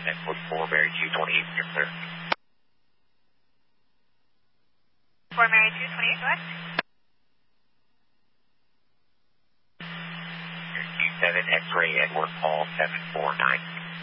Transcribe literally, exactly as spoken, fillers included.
Edward four Mary two twenty-eight, you're clear. four Mary two twenty-eight, go ahead. Q seven X-ray Edward Paul seven four nine.